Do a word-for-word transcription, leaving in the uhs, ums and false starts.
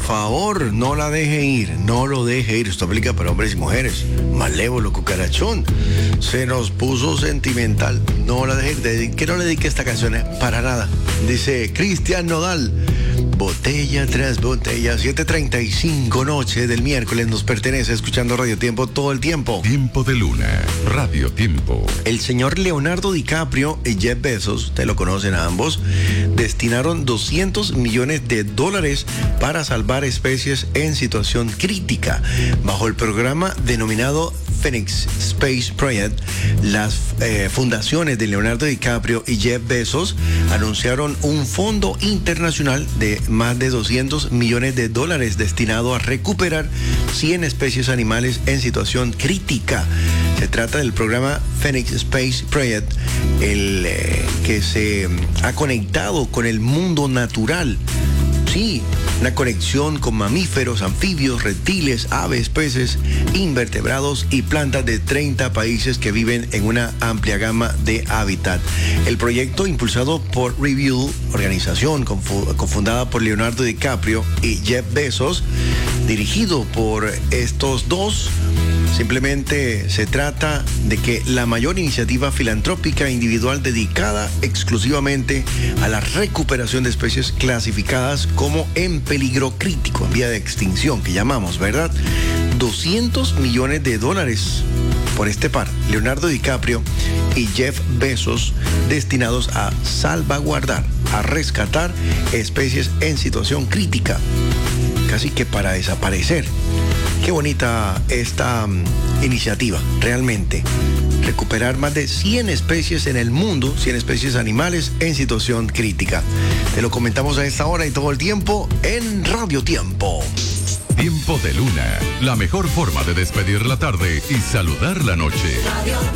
favor, no la deje ir, no lo deje ir. Esto aplica para hombres y mujeres. Malévolo, cucarachón. Se nos puso sentimental. No la deje ir. Que no le dedique esta canción, eh, para nada. Dice Cristian Nodal. Botella tras botella, siete treinta y cinco noche del miércoles nos pertenece, escuchando Radio Tiempo todo el tiempo. Tiempo de Luna, Radio Tiempo. El señor Leonardo DiCaprio y Jeff Bezos, ustedes lo conocen a ambos, destinaron doscientos millones de dólares para salvar especies en situación crítica. Bajo el programa denominado Phoenix Space Project, las eh, fundaciones de Leonardo DiCaprio y Jeff Bezos anunciaron un fondo internacional de más de doscientos millones de dólares destinado a recuperar cien especies animales en situación crítica. Se trata del programa Phoenix Space Project, el eh, que se ha conectado con el mundo natural. Sí, una conexión con mamíferos, anfibios, reptiles, aves, peces, invertebrados y plantas de treinta países que viven en una amplia gama de hábitat. El proyecto, impulsado por Review, organización cofundada por Leonardo DiCaprio y Jeff Bezos, dirigido por estos dos, simplemente se trata de que la mayor iniciativa filantrópica individual dedicada exclusivamente a la recuperación de especies clasificadas como en peligro crítico, en vía de extinción, que llamamos, ¿verdad? doscientos millones de dólares por este par, Leonardo DiCaprio y Jeff Bezos, destinados a salvaguardar, a rescatar especies en situación crítica, casi que para desaparecer. Qué bonita esta um, iniciativa, realmente. Recuperar más de cien especies en el mundo, cien especies animales en situación crítica. Te lo comentamos a esta hora y todo el tiempo en Radio Tiempo. Tiempo de Luna, la mejor forma de despedir la tarde y saludar la noche. Radio